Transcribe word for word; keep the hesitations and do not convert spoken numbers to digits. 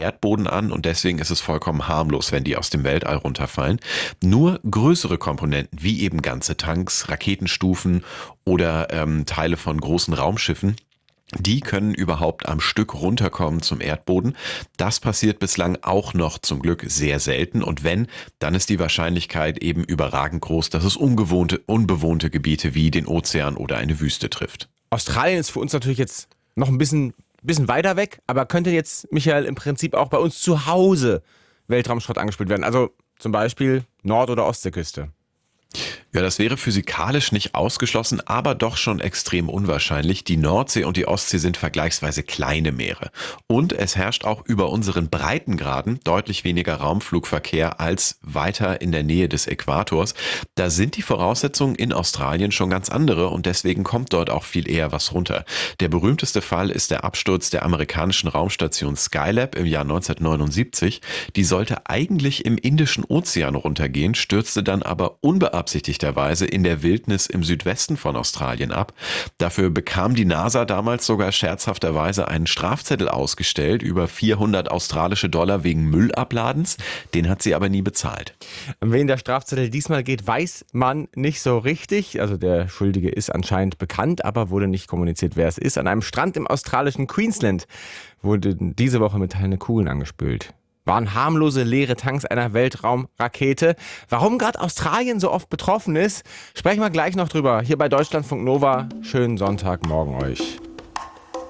Erdboden an und deswegen ist es vollkommen harmlos, wenn die aus dem Weltall runterfallen. Nur größere Komponenten, wie eben ganze Tanks, Raketenstufen oder ähm, Teile von großen Raumschiffen, die können überhaupt am Stück runterkommen zum Erdboden. Das passiert bislang auch noch zum Glück sehr selten. Und wenn, dann ist die Wahrscheinlichkeit eben überragend groß, dass es ungewohnte, unbewohnte Gebiete wie den Ozean oder eine Wüste trifft. Australien ist für uns natürlich jetzt noch ein bisschen, bisschen weiter weg, aber könnte jetzt, Michael, im Prinzip auch bei uns zu Hause Weltraumschrott angespielt werden? Also zum Beispiel Nord- oder Ostseeküste. Ja, das wäre physikalisch nicht ausgeschlossen, aber doch schon extrem unwahrscheinlich. Die Nordsee und die Ostsee sind vergleichsweise kleine Meere. Und es herrscht auch über unseren Breitengraden deutlich weniger Raumflugverkehr als weiter in der Nähe des Äquators. Da sind die Voraussetzungen in Australien schon ganz andere und deswegen kommt dort auch viel eher was runter. Der berühmteste Fall ist der Absturz der amerikanischen Raumstation Skylab im Jahr neunzehnhundertneunundsiebzig. Die sollte eigentlich im Indischen Ozean runtergehen, stürzte dann aber unbeabsichtigterweise in der Wildnis im Südwesten von Australien ab. Dafür bekam die NASA damals sogar scherzhafterweise einen Strafzettel ausgestellt über vierhundert australische Dollar wegen Müllabladens. Den hat sie aber nie bezahlt. An wen der Strafzettel diesmal geht, weiß man nicht so richtig. Also der Schuldige ist anscheinend bekannt, aber wurde nicht kommuniziert, wer es ist. An einem Strand im australischen Queensland wurden diese Woche metallene Kugeln angespült. Waren harmlose leere Tanks einer Weltraumrakete. Warum gerade Australien so oft betroffen ist, sprechen wir gleich noch drüber. Hier bei Deutschlandfunk Nova. Schönen Sonntagmorgen euch.